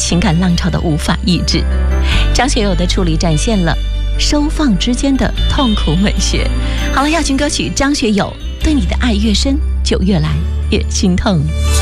情感浪潮的无法抑制。张学友的处理展现了收放之间的痛苦美学。好了，要听歌曲张学友《对你的爱越深就越来越心痛》。